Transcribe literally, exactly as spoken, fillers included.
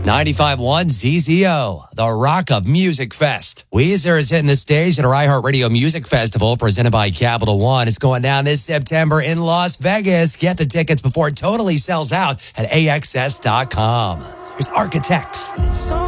ninety-five point one Z Z O, the Rock of Music Fest. Weezer is hitting the stage at our iHeartRadio Music Festival presented by Capital One. It's going down this September in Las Vegas. Get the tickets before it totally sells out at A X S dot com. Here's Architects.